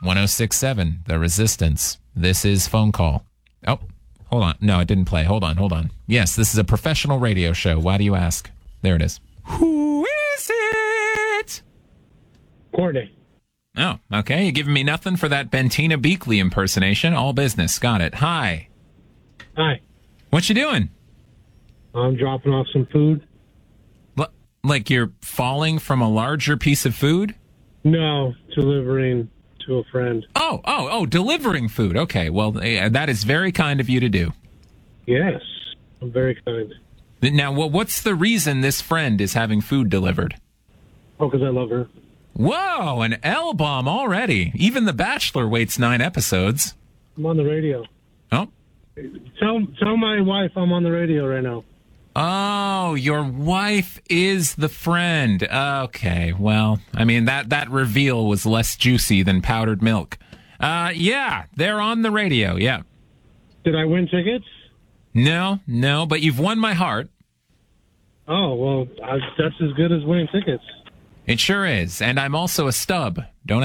1067, The Resistance. This is Phone Call. Oh, hold on. No, it didn't play. Hold on. Yes, this is a professional radio show. Why do you ask? There it is. Who is it? Courtney. Oh, okay. You giving me nothing for that Bentina Beakley impersonation? All business. Got it. Hi. Hi. What you doing? I'm dropping off some food. Like you're falling from a larger piece of food? No, delivering to a friend. Oh, delivering food. Okay, well, that is very kind of you to do. Yes, I'm very kind. Now, what's the reason this friend is having food delivered? Oh, because I love her. Whoa, an L-bomb already. Even The Bachelor waits 9 episodes. I'm on the radio. Oh. Tell my wife I'm on the radio right now. Oh, your wife is the friend. Okay, well, I mean, that reveal was less juicy than powdered milk. Yeah, they're on the radio, yeah. Did I win tickets? No, but you've won my heart. Oh, well, that's as good as winning tickets. It sure is, and I'm also a stub. Don't